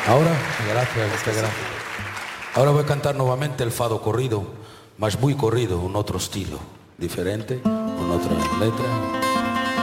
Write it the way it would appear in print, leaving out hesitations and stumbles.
Ahora, gracias, muchas gracias. Ahora voy a cantar nuevamente el fado corrido, más muy corrido, un otro estilo, diferente, con otra letra.